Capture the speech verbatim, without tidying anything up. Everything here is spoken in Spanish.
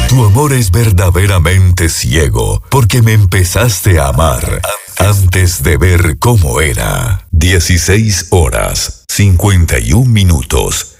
Tu amor es verdaderamente ciego, porque me empezaste a amar antes de ver cómo era. dieciséis horas, cincuenta y un minutos.